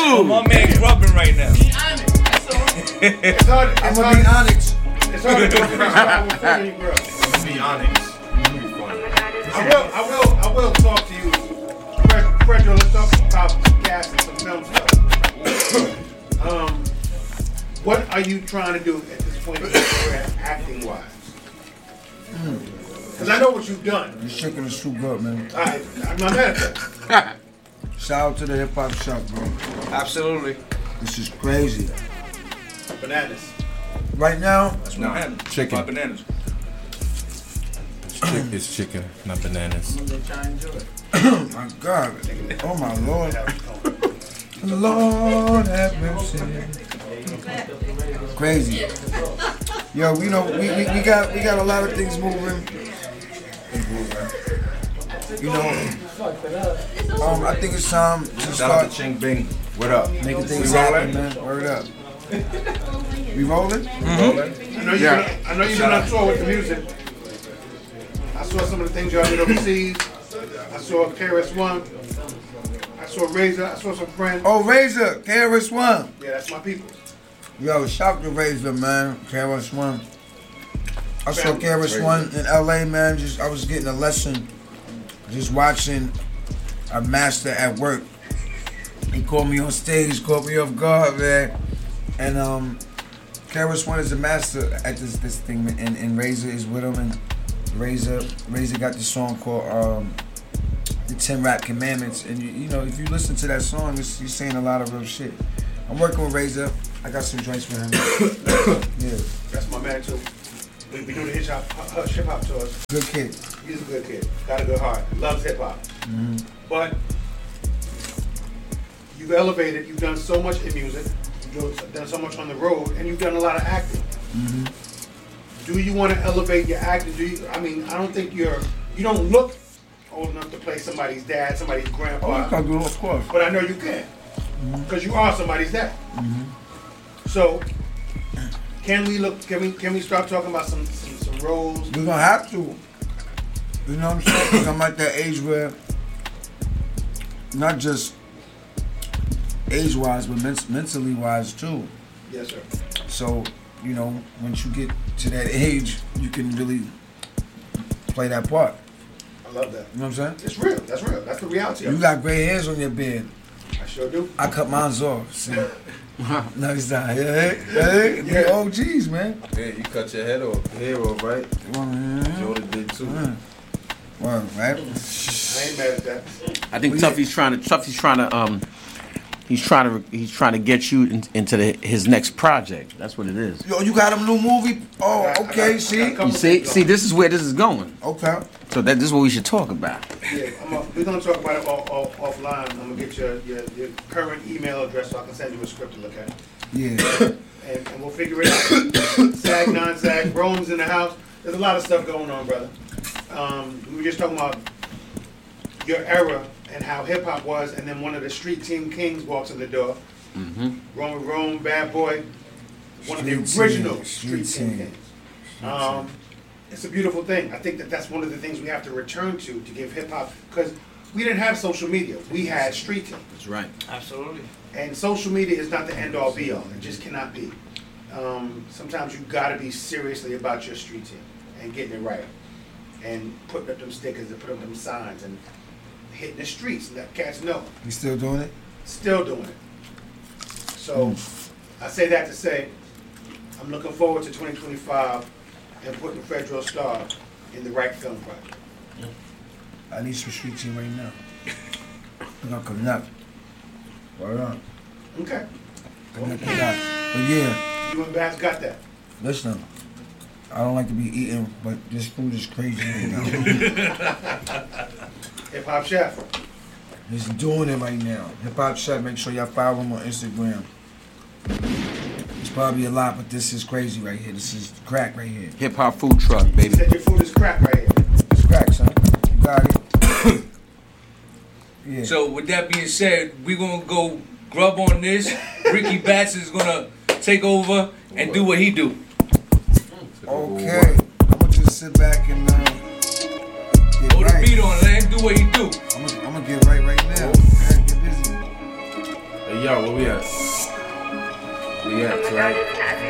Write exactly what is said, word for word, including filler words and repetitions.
Oh, my man grubbing right now. Be honest. That's all. It's hard. It's I'm gonna hard. be honest. It's hard to go freestyle before you grub. Be honest. I will. I will. I will talk to you, Fred. Fredro, let's talk about some gas and some film stuff. um, what are you trying to do at this point in your career, acting wise? Because I know what you've done. This chicken is too good, man. I, I'm not mad at that. Shout out to the hip hop shop, bro. Absolutely. This is crazy. Bananas. Right now, That's No, what happened. chicken. My bananas. It's, chick- it's chicken, not bananas. oh my God. Oh my Lord. Lord have mercy. Crazy. Yo, you know, we, we, we got we got a lot of things moving. You know, um, I think it's time to Shout out start to Ching Bing. What up? making things We rolling? happen, man. Word up. We rolling? I know you've Yeah. been, I know you've been on tour with the music. I saw some of the things y'all did overseas. I saw K R S One. I saw Razor. I saw some friends. Oh, Razor, K R S One. Yeah, that's my people. Yo, shout to Razor, man. K R S One. I saw K R S One in L A, man. Just I was getting a lesson, just watching a master at work. He called me on stage, caught me off guard, man. And um, K R S One is a master at this this thing, and, and Razor is with him. And Razor, Razor got this song called um, the Ten Rap Commandments. And you, you know, if you listen to that song, it's, he's saying a lot of real shit. I'm working with Razor. I got some joints for him. Yeah, That's my man too. We be doing the hip hop, hip hop tours. good kid. He's a good kid. Got a good heart. Loves hip hop. Mm-hmm. But you've elevated. You've done so much in music. You've done so much on the road, and you've done a lot of acting. Mm-hmm. Do you want to elevate your acting? Do you? I mean, I don't think you're. You don't look old enough to play somebody's dad, somebody's Oh, grandpa. you can do it, of course. But I know you can, because you are somebody's dad. Mm-hmm. So, can we look? Can we? Can we start talking about some some, some roles? We're gonna have to. You know what I'm saying? 'Cause I'm at that age where, not just age-wise, but men- mentally wise too. Yes, sir. So, you know, once you get to that age, you can really play that part. I love that. You know what I'm saying? It's real. That's real. That's the reality. Of You it. got gray hairs on your beard. I sure do. I cut mine off. See? No, it's not. Hey, hey, they O Gs, man. Yeah, you cut your head off, hair off, right? Mm-hmm. Jordan did too. Well, right? I ain't mad at that. I think Well, Tuffy's trying to Tuffy's trying to um he's trying to he's trying to get you in, into the, his next project. That's what it is. Yo, you got a new movie? Oh, I got- I okay, got- see? I got a couple You see things see on. this is where this is going. Okay. So that this is what we should talk about. Yeah, I'm a, we're gonna talk about it off, off, offline. I'm gonna get your, your your current email address so I can send you a script to look at, Yeah. and, and we'll figure it out. Sag, non-sag, Rome's in the house. There's a lot of stuff going on, brother. Um, we were just talking about your era and how hip hop was, and then one of the street team kings walks in the door. Mm-hmm. Rome, Rome, Bad Boy, one of the Street original team, street street team team. kings. Um, it's a beautiful thing. I think that that's one of the things we have to return to to give hip hop, because we didn't have social media. We had street team, That's right. Absolutely. and social media is not the end all be all. It just cannot be. Um, sometimes you got to be seriously about your street team and getting it right, and putting up them stickers and putting up them signs and hitting the streets and let cats know. You still doing it? Still doing it. So I say that to say, I'm looking forward to twenty twenty-five and putting Fredro Starr in the right film project. I need some street team right now. I'm gonna connect. Word up. Okay. Connect with that. But yeah, You and Babs got that. listen. I don't like to be eating, but this food is crazy right now. Hip Hop Chef. He's doing it right now. Hip Hop Chef, make sure y'all follow him on Instagram. It's probably a lot, but this is crazy right here. This is crack right here. Hip hop food truck, He baby. said your food is crap right here. It's crack, son. You got it. Yeah. So with that being said, we're gonna go grub on this. Ricky Batts is gonna take over and do what he do. Okay. I'm gonna just sit back and uh, get Hold the right. beat on, let him do what he do. I'm gonna, I'm gonna get right right now. Okay, get busy. Hey, yo, where we at? We at, right?